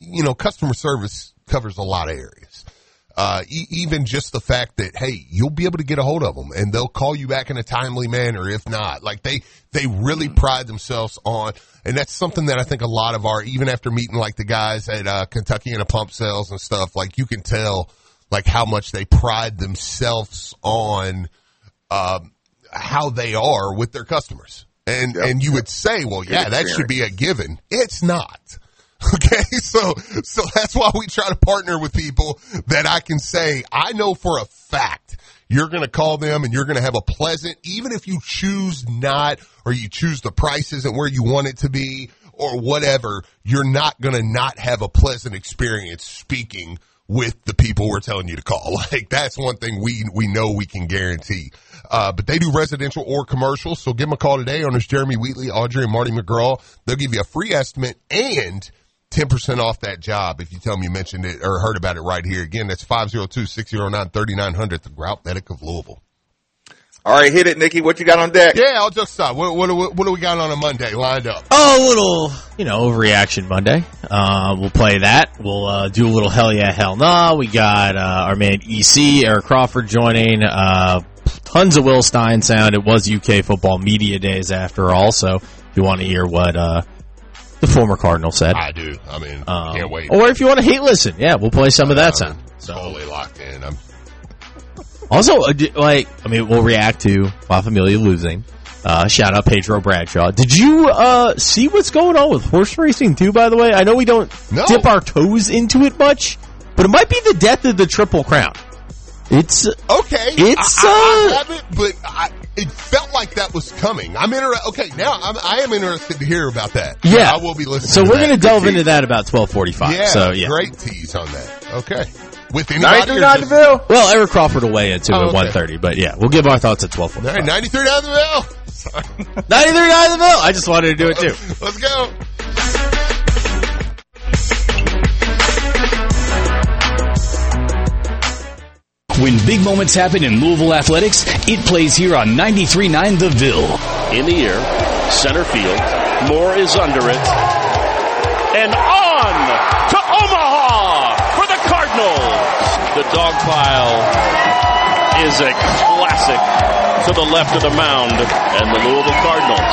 customer service covers a lot of areas. Even just the fact that, hey, you'll be able to get a hold of them and they'll call you back in a timely manner. If not, like they really pride themselves on, and that's something that I think a lot of even after meeting like the guys at, Kentucky and Pump Sales and stuff, like you can tell like how much they pride themselves on, how they are with their customers. And you would say, well, yeah, that should be a given. It's not. Okay, so that's why we try to partner with people that I can say, I know for a fact you're going to call them and you're going to have a pleasant, even if you choose not, or you choose the price isn't where you want it to be or whatever, you're not going to not have a pleasant experience speaking with the people we're telling you to call. Like that's one thing we know we can guarantee. But they do residential or commercial. So give them a call today. Owners Jeremy Wheatley, Audrey, and Marty McGraw. They'll give you a free estimate and 10% off that job if you tell them you mentioned it or heard about it right here. Again, that's 502-609-3900, the Grout Medic of Louisville. All right, hit it, Nikki. What you got on deck? Yeah, I'll just stop. What do we got on a Monday lined up? Oh, a little, overreaction Monday. We'll play that. We'll do a little hell yeah, hell nah. We got our man EC, Eric Crawford joining. Tons of Will Stein sound. It was UK football media days after all, so if you want to hear what the former Cardinal said. I do. I mean, can't wait. Or if you want to hate listen, yeah, we'll play some of that sound. Totally locked in. Also, we'll react to La Familia losing. Shout out Pedro Bradshaw. Did you see what's going on with horse racing too, by the way? I know we don't dip our toes into it much, but it might be the death of the Triple Crown. It's okay. I haven't, but it felt like that was coming. I'm interested. Okay, now I am interested to hear about that. Yeah, I will be listening. So we're going to delve into that about 12:45. Yeah, so yeah, great tease on that. Okay, with anybody? 93 Bill. Well, Eric Crawford will weigh into at 1:30, but yeah, we'll give our thoughts at 12:45. All right, 93 down the bill. 93 down the bill. I just wanted to do it too. Let's go. When big moments happen in Louisville athletics, it plays here on 93.9 The Ville. In the air, center field. Moore is under it. And on to Omaha for the Cardinals. The dog pile is a classic to the left of the mound. And the Louisville Cardinals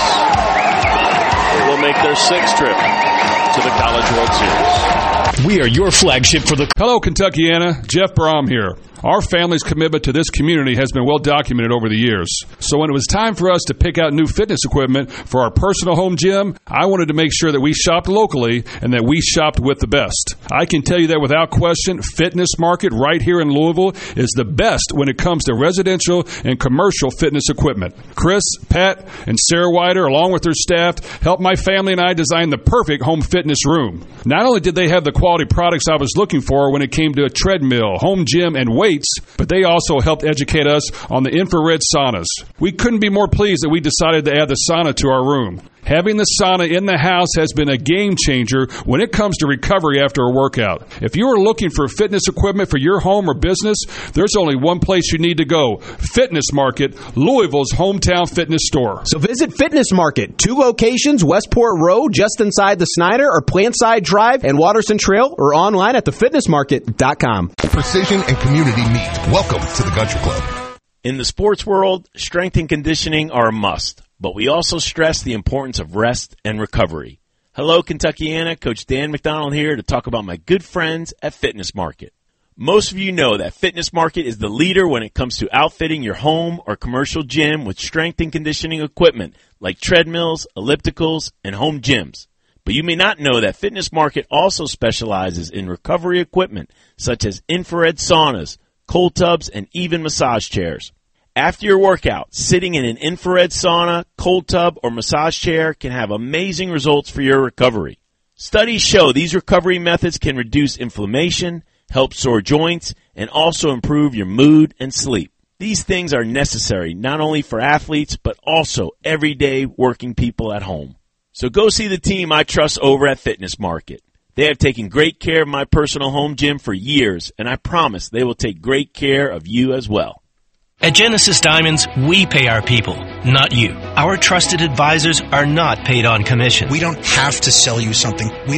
will make their sixth trip to the College World Series. We are your flagship for the... Hello, Kentuckiana. Jeff Brom here. Our family's commitment to this community has been well documented over the years. So when it was time for us to pick out new fitness equipment for our personal home gym, I wanted to make sure that we shopped locally and that we shopped with the best. I can tell you that without question, Fitness Market right here in Louisville is the best when it comes to residential and commercial fitness equipment. Chris, Pat, and Sarah Wider, along with their staff, helped my family and I design the perfect home fitness room. Not only did they have the quality products I was looking for when it came to a treadmill, home gym, and weights, but they also helped educate us on the infrared saunas. We couldn't be more pleased that we decided to add the sauna to our room. Having the sauna in the house has been a game changer when it comes to recovery after a workout. If you are looking for fitness equipment for your home or business, there's only one place you need to go. Fitness Market, Louisville's hometown fitness store. So visit Fitness Market, 2 locations, Westport Road, just inside the Snyder, or Plantside Drive and Watterson Trail, or online at thefitnessmarket.com. Precision and community meet. Welcome to the Country Club. In the sports world, strength and conditioning are a must, but we also stress the importance of rest and recovery. Hello, Kentuckiana. Coach Dan McDonald here to talk about my good friends at Fitness Market. Most of you know that Fitness Market is the leader when it comes to outfitting your home or commercial gym with strength and conditioning equipment like treadmills, ellipticals, and home gyms. But you may not know that Fitness Market also specializes in recovery equipment such as infrared saunas, cold tubs, and even massage chairs. After your workout, sitting in an infrared sauna, cold tub, or massage chair can have amazing results for your recovery. Studies show these recovery methods can reduce inflammation, help sore joints, and also improve your mood and sleep. These things are necessary not only for athletes, but also everyday working people at home. So go see the team I trust over at Fitness Market. They have taken great care of my personal home gym for years, and I promise they will take great care of you as well. At Genesis Diamonds, we pay our people, not you. Our trusted advisors are not paid on commission. We don't have to sell you something. We